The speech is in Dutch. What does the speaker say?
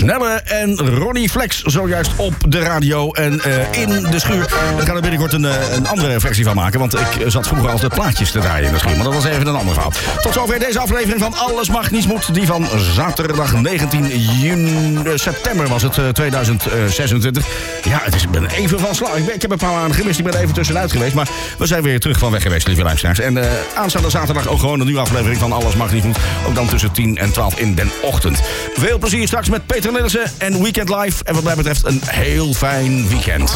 Snelle en Ronnie Flex zojuist op de radio en in de schuur. Ik ga er binnenkort een andere versie van maken, want ik zat vroeger altijd plaatjes te draaien in de schuur. Maar dat was even een ander verhaal. Tot zover deze aflevering van Alles Mag Niets Moet. Die van zaterdag 19 september was het 2026. Ja, ik ben even van slag. Ik heb een paar maanden gemist. Ik ben even tussenuit geweest. Maar we zijn weer terug van weg geweest, lieve luisteraars. En aanstaande zaterdag ook gewoon een nieuwe aflevering van Alles Mag Niets Moet. Ook dan tussen 10 en 12 in den ochtend. Veel plezier straks met Peter Nillissen en Weekend Live. En wat mij betreft een heel fijn weekend.